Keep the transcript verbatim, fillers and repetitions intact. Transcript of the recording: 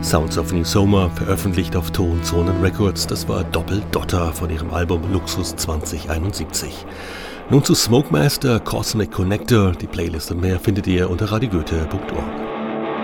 Sounds of New Soma, veröffentlicht auf Tonzonen Records, das war Doppel-Dotter von ihrem Album Luxus zwanzig einundsiebzig. Nun zu Smokemaster, Cosmic Connector, die Playlist und mehr findet ihr unter radio goethe punkt org.